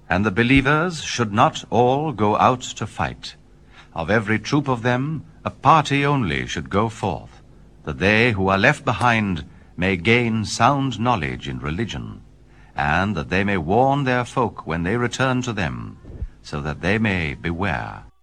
And the believers should not all go out to fight. Of every troop of them, a party only should go forth, that they who are left behind may gain sound knowledge in religion, and that they may warn their folk when they return to them, so that they may beware.